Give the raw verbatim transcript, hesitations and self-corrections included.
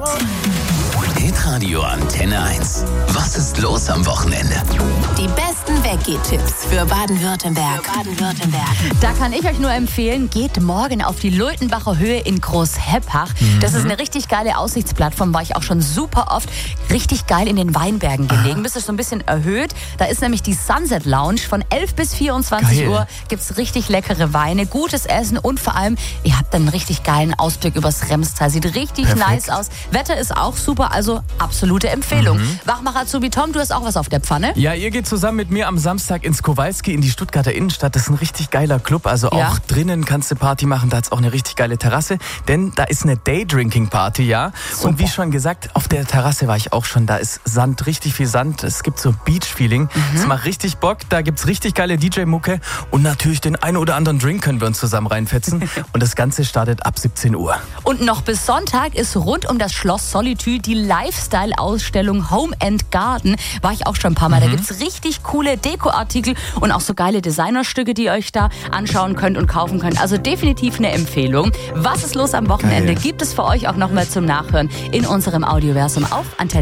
eins. Hitradio Antenne eins. Was ist los am Wochenende? Die besten Weggeh-Tipps für Baden-Württemberg. Für Baden-Württemberg. Da kann ich euch nur empfehlen, geht morgen auf die Lultenbacher Höhe in Großheppach. Mhm. Das ist eine richtig geile Aussichtsplattform, war ich auch schon super oft. Richtig geil in den Weinbergen gelegen. Bist du so ein bisschen erhöht. Da ist nämlich die Sunset Lounge. Von elf bis vierundzwanzig Uhr gibt es richtig leckere Weine, gutes Essen und vor allem, ihr habt einen richtig geilen Ausblick übers Remstal. Sieht richtig Perfekt. nice aus. Wetter ist auch super, also absolute Empfehlung. Mhm. Wachmacher Azubi Tom, du hast auch was auf der Pfanne? Ja, ihr geht zusammen mit mir am Samstag ins Kowalski in die Stuttgarter Innenstadt. Das ist ein richtig geiler Club. Also auch ja. drinnen kannst du Party machen. Da hat es auch eine richtig geile Terrasse. Denn da ist eine Day-Drinking-Party, ja. Super. Und wie schon gesagt, auf der Terrasse war ich auch schon. Da ist Sand, richtig viel Sand. Es gibt so Beach-Feeling. Mhm. Das macht richtig Bock. Da gibt's richtig geile D J-Mucke. Und natürlich den einen oder anderen Drink können wir uns zusammen reinfetzen. Und das Ganze startet ab siebzehn Uhr. Und noch bis Sonntag ist rund um das Schloss Solitude die Lifestyle-Ausstellung Home and Garden. War ich auch schon ein paar Mal. Mhm. Da gibt's richtig coole Dekoartikel und auch so geile Designerstücke, die ihr euch da anschauen könnt und kaufen könnt. Also definitiv eine Empfehlung. Was ist los am Wochenende? Geil. Gibt es für euch auch nochmal zum Nachhören in unserem Audioversum auf Antenne.